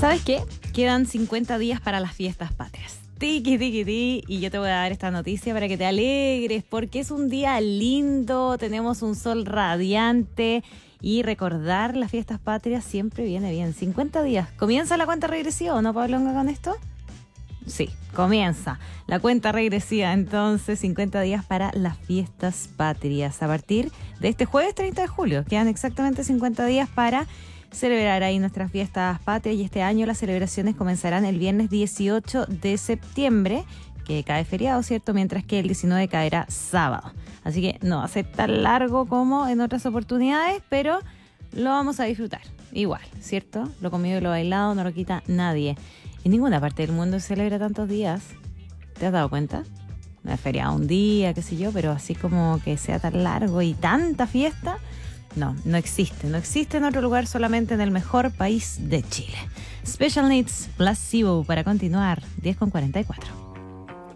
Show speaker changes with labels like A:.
A: ¿Sabes qué? Quedan 50 días para las fiestas patrias. Tiki, tiki, tiki. Y yo te voy a dar esta noticia para que te alegres, porque es un día lindo, tenemos un sol radiante y recordar las fiestas patrias siempre viene bien. 50 días. ¿Comienza la cuenta regresiva o no, Pablonga, con esto? Sí, comienza la cuenta regresiva, entonces 50 días para las fiestas patrias. A partir de este jueves 30 de julio, quedan exactamente 50 días para celebrar ahí nuestras fiestas patrias, y este año las celebraciones comenzarán el viernes 18 de septiembre, que cae feriado, ¿cierto? Mientras que el 19 caerá sábado. Así que no va a ser tan largo como en otras oportunidades, pero lo vamos a disfrutar igual, ¿cierto? Lo comido y lo bailado no lo quita nadie. En ninguna parte del mundo se celebra tantos días. ¿Te has dado cuenta? No es feriado un día, qué sé yo, pero así como que sea tan largo y tanta fiesta, no existe. No existe en otro lugar, solamente en el mejor país de Chile. Special Needs, Placebo, para continuar, 10:44.